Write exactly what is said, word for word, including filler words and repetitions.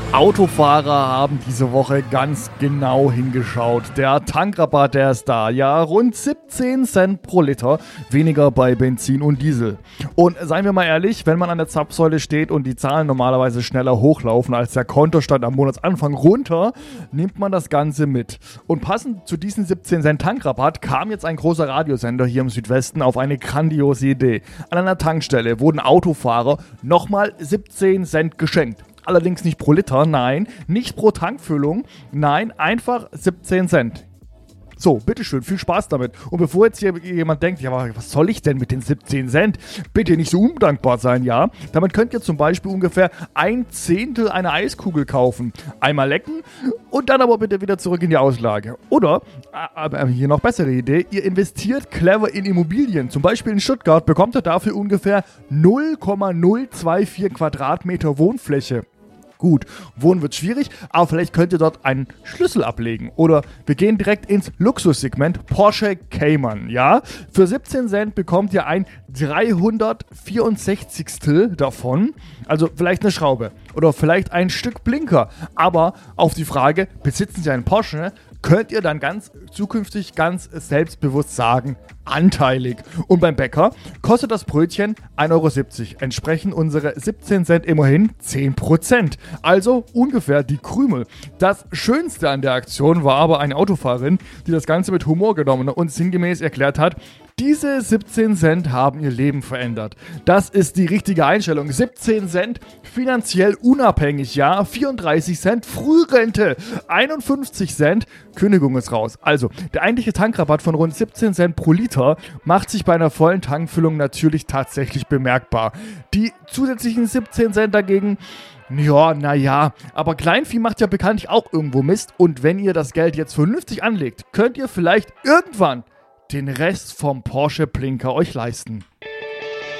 Autofahrer haben diese Woche ganz genau hingeschaut. Der Tankrabatt, der ist da. Ja, rund siebzehn Cent pro Liter weniger bei Benzin und Diesel. Und seien wir mal ehrlich, wenn man an der Zapfsäule steht und die Zahlen normalerweise schneller hochlaufen als der Kontostand am Monatsanfang runter, nimmt man das Ganze mit. Und passend zu diesem siebzehn Cent Tankrabatt kam jetzt ein großer Radiosender hier im Südwesten auf eine grandiose Idee. An einer Tankstelle wurden Autofahrer nochmal siebzehn Cent geschenkt. Allerdings nicht pro Liter, nein, nicht pro Tankfüllung, nein, einfach siebzehn Cent. So, bitteschön, viel Spaß damit. Und bevor jetzt hier jemand denkt, ja, aber was soll ich denn mit den siebzehn Cent? Bitte nicht so undankbar sein, ja? Damit könnt ihr zum Beispiel ungefähr ein Zehntel einer Eiskugel kaufen. Einmal lecken und dann aber bitte wieder zurück in die Auslage. Oder, aber hier noch bessere Idee, ihr investiert clever in Immobilien. Zum Beispiel in Stuttgart bekommt ihr dafür ungefähr null Komma null zwei vier Quadratmeter Wohnfläche. Gut, wohnen wird schwierig, aber vielleicht könnt ihr dort einen Schlüssel ablegen. Oder wir gehen direkt ins Luxussegment Porsche Cayman, ja? Für siebzehn Cent bekommt ihr ein dreihundertvierundsechzigstel davon. Also vielleicht eine Schraube oder vielleicht ein Stück Blinker. Aber auf die Frage, besitzen Sie einen Porsche, könnt ihr dann ganz zukünftig ganz selbstbewusst sagen, anteilig. Und beim Bäcker kostet das Brötchen ein Euro siebzig. Entsprechen unsere siebzehn Cent immerhin zehn Prozent. Also ungefähr die Krümel. Das Schönste an der Aktion war aber eine Autofahrerin, die das Ganze mit Humor genommen und sinngemäß erklärt hat, diese siebzehn Cent haben ihr Leben verändert. Das ist die richtige Einstellung. siebzehn Cent finanziell unabhängig, ja. vierunddreißig Cent Frührente. einundfünfzig Cent Kündigung ist raus. Also, der eigentliche Tankrabatt von rund siebzehn Cent pro Liter macht sich bei einer vollen Tankfüllung natürlich tatsächlich bemerkbar. Die zusätzlichen siebzehn Cent dagegen, ja, naja, aber Kleinvieh macht ja bekanntlich auch irgendwo Mist. Und wenn ihr das Geld jetzt vernünftig anlegt, könnt ihr vielleicht irgendwann den Rest vom Porsche Blinker euch leisten.